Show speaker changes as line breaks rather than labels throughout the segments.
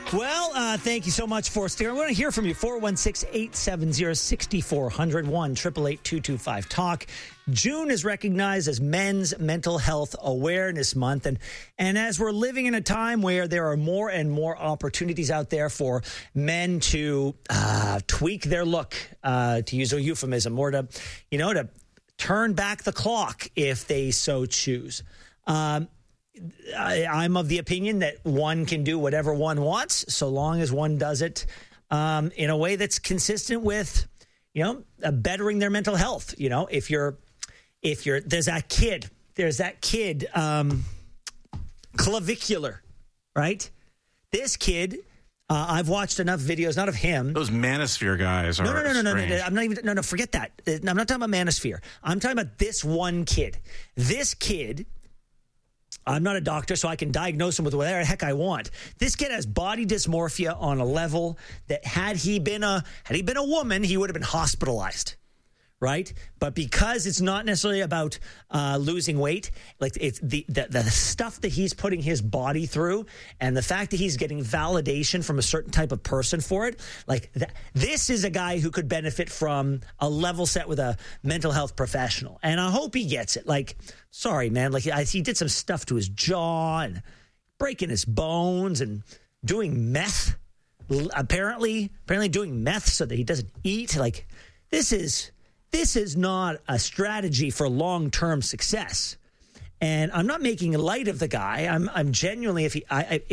Well, thank you so much for steering. I want to hear from you. 416-870-6400, 1-888-225-TALK. June is recognized as Men's Mental Health Awareness Month. And as we're living in a time where there are more and more opportunities out there for men to tweak their look, to use a euphemism, or to turn back the clock if they so choose. I'm of the opinion that one can do whatever one wants, so long as one does it in a way that's consistent with, bettering their mental health. If you're there's that kid, clavicular, right? This kid, I've watched enough videos, not of him.
Those manosphere guys are
No.
strange.
I'm not even. No, forget that. I'm not talking about manosphere. I'm talking about this one kid. This kid. I'm not a doctor, so I can diagnose him with whatever the heck I want. This kid has body dysmorphia on a level that had he been a woman, he would have been hospitalized, right? But because it's not necessarily about losing weight, like it's the stuff that he's putting his body through, and the fact that he's getting validation from a certain type of person for it, like this is a guy who could benefit from a level set with a mental health professional, and I hope he gets it. Like, sorry, man, like he did some stuff to his jaw and breaking his bones and doing meth. Apparently doing meth so that he doesn't eat. Like this is not a strategy for long-term success. And I'm not making light of the guy. I'm genuinely, if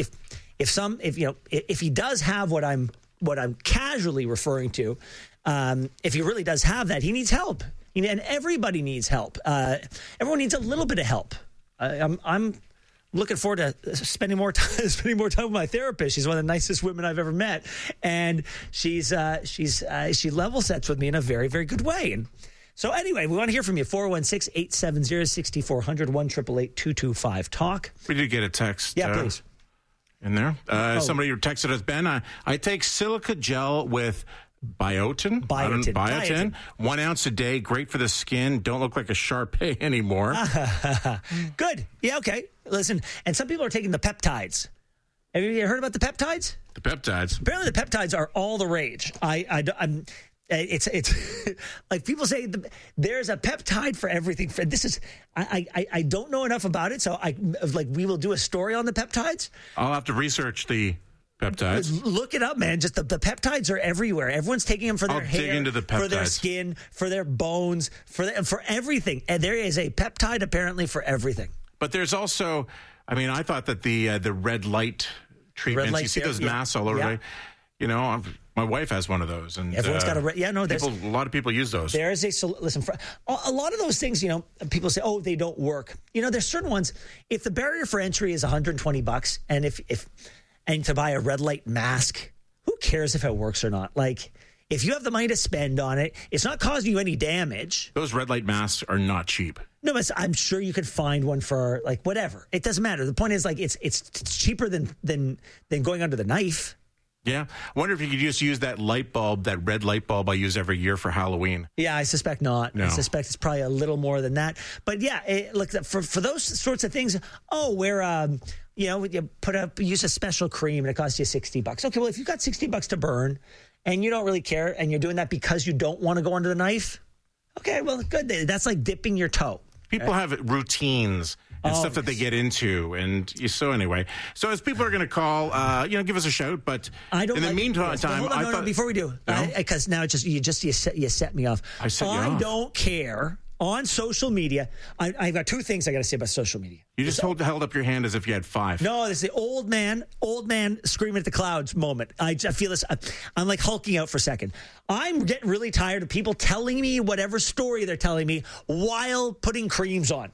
he does have what I'm casually referring to, if he really does have that, he needs help. And everybody needs help. Everyone needs a little bit of help. I'm looking forward to spending more time with my therapist. She's one of the nicest women I've ever met, and she level sets with me in a very, very good way. And so anyway, we want to hear from you. 416-870-6400, 1-888-225-TALK.
We did get a text.
Yeah, please.
In there, somebody texted us, Ben. I take silica gel with Biotin. 1 ounce a day, great for the skin. Don't look like a Shar-Pei anymore.
Good. Yeah, okay. Listen, and some people are taking the peptides. Have you heard about the peptides?
The peptides.
Apparently, the peptides are all the rage. It's like people say there's a peptide for everything. This is I don't know enough about it, so we will do a story on the peptides.
I'll have to research the peptides.
Look it up, man. Just the peptides are everywhere. Everyone's taking them for their hair,
dig into the peptides.
For their skin, for their bones, for everything. And there is a peptide apparently for everything.
But there's also, I thought that the red light treatments, you see those masks all over. Yeah. My wife has one of those, and
everyone's got a
lot of people use those.
There is a lot of those things. People say, "Oh, they don't work." There's certain ones. If the barrier for entry is $120, and to buy a red light mask, who cares if it works or not? Like, if you have the money to spend on it, it's not causing you any damage.
Those red light masks are not cheap.
No, but I'm sure you could find one for whatever. It doesn't matter. The point is it's cheaper than going under the knife.
Yeah. I wonder if you could just use that light bulb, that red light bulb I use every year for Halloween.
Yeah, I suspect not.
No.
I suspect it's probably a little more than that. But yeah, look, for those sorts of things, you use a special cream and it costs you $60. Okay, well, if you've got $60 to burn and you don't really care and you're doing that because you don't want to go under the knife, okay, well, good. That's like dipping your toe.
People have routines and stuff that they get into. And so anyway, as people are going to call, give us a shout. But in the meantime,
hold on, before we do, because now you set me off.
I set you off.
I don't care. On social media, I've got two things I got to say about social media.
You just held up your hand as if you had 5.
No, this is the old man screaming at the clouds moment. I feel this. I'm like hulking out for a second. I'm getting really tired of people telling me whatever story they're telling me while putting creams on.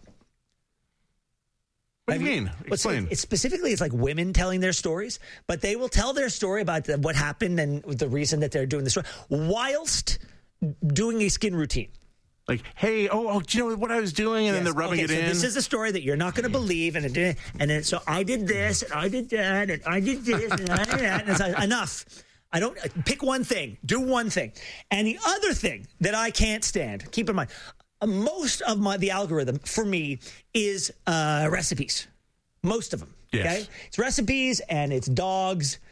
What do you mean? Explain.
It's like women telling their stories, but they will tell their story about what happened and the reason that they're doing this whilst doing a skin routine.
Like, hey, do you know what I was doing? And then they're rubbing it in.
This is a story that you're not going to believe. And then so I did this, and I did that, and I did this, and I did that. And it's like, enough. I don't pick one thing. Do one thing. And the other thing that I can't stand, keep in mind, most of the algorithm for me is recipes. Most of them.
Yes.
Okay? It's recipes and it's dogs.